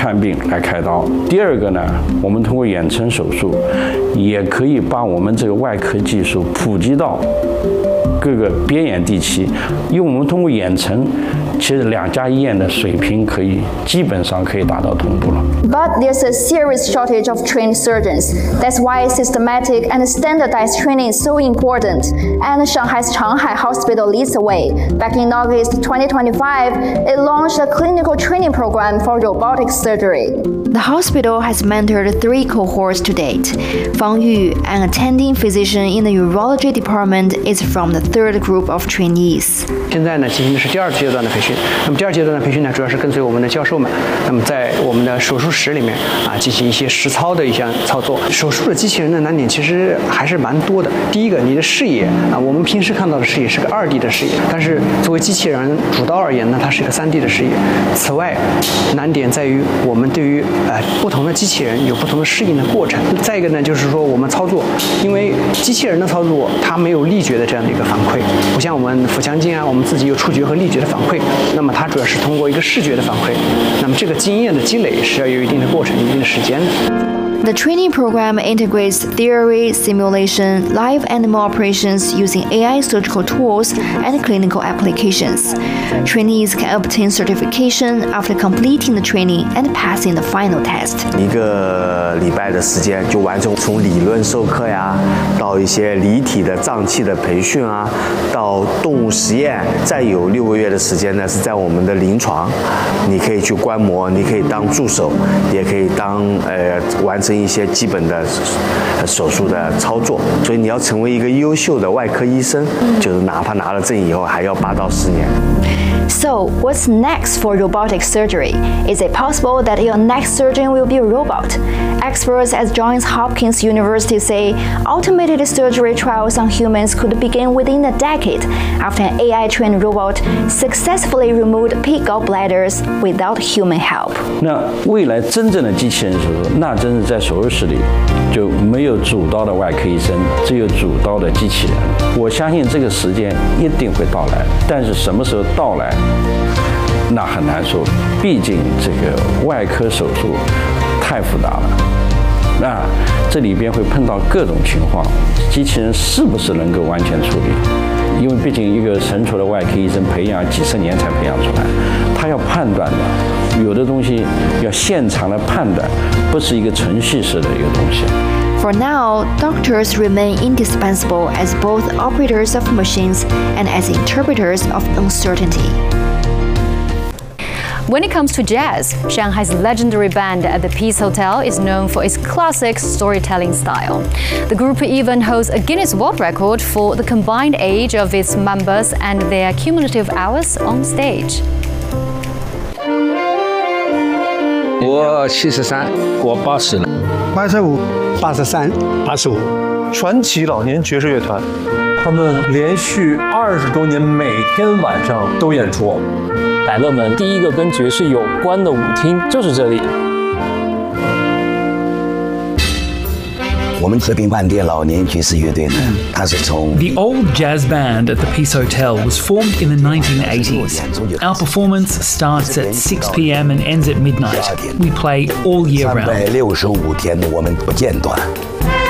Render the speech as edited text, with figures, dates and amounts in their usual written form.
看病来开刀。第二个呢，我们通过远程手术，也可以把我们这个外科技术普及到各个边远地区，因为我们通过远程，其实2家医院的水平基本上可以达到同步了。 But there's a serious shortage of trained surgeons. That's why systematic and standardized training is so important. And Shanghai's Changhai Hospital leads the way. Back in August 2025, it launched a clinical training program for robotic surgery. The hospital has mentored 3 cohorts to date. Fang Yu, an attending physician in the urology department, is from the 3rd group of trainees. 现在呢，进行的是第2阶段的培训。那么第2阶段的培训呢，主要是跟随我们的教授们，那么在我们的手术室里面进行一些实操的一项操作。手术的机器人的难点其实还是蛮多的。第一个，你的视野我们平时看到的视野是个2D 的视野，但是作为机器人主刀而言呢，它是一个3D 的视野。此外，难点在于我们对于不同的机器人有不同的适应的过程。再一个呢，就是说我们操作，因为机器人的操作它没有力觉的这样的一个反馈，不像我们腹腔镜我们自己有触觉和力觉的反馈，那么它主要是通过一个视觉的反馈。那么这个经验的积累是要有一定的过程、一定的时间的。 The training program integrates theory, simulation, live animal operations using AI surgical tools and clinical applications. Trainees can obtain certification after completing the training and passing the final test. 1个礼拜的时间就完成从理论授课呀，到一些离体的脏器的培训到动物实验，再有6个月的时间呢是在我们的临床，你可以去观摩，你可以当助手，也可以当完成一些基本的手术的操作，所以你要成为一个优秀的外科医生，就是哪怕拿了证以后还要8到10年。 So, what's next for robotic surgery? Is it possible that your next surgeon will be a robot? Experts at Johns Hopkins University say automated surgery trials on humans could begin within a decade after an AI-trained robot successfully removed pig gallbladders without human help. 那未来真正的机器人手术，那真是在手术室里就没有主刀的外科医生，只有主刀的机器人。我相信这个时间一定会到来，但是什么时候到来，那很难说。毕竟这个外科手术太复杂了，那这里边会碰到各种情况，机器人是不是能够完全处理？因为毕竟一个成熟的外科医生培养几十年才培养出来，他要判断的，有的东西要现场的判断，不是一个程序式的一个东西。 For now, doctors remain indispensable as both operators of machines and as interpreters of uncertainty. When it comes to jazz, Shanghai's legendary band at the Peace Hotel is known for its classic storytelling style. The group even holds a Guinness World Record for the combined age of its members and their cumulative hours on stage. 我73，我80了 ，85、83、85。 传奇老年爵士乐团，他们连续20多年每天晚上都演出。 百乐门第一个跟爵士有关的舞厅就是这里。 我们和平饭店老年爵士乐队呢，它是从 The old jazz band at the Peace Hotel was formed in the 1980s. Our performance starts at 6 p.m. and ends at midnight. We play all year round. 365天我们不间断。